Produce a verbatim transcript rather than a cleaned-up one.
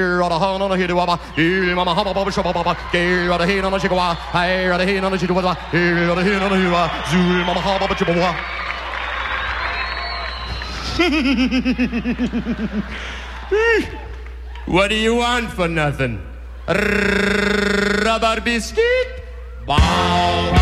Rada han on a hidu waba, he mama haba baba shaba baba, gay rada hin on a chikawa, I rada hin on a chikawa, he rada hin on a hiwa, zoo mama haba baba chibawa. What do you want for nothing? Rubber biscuit? Bow.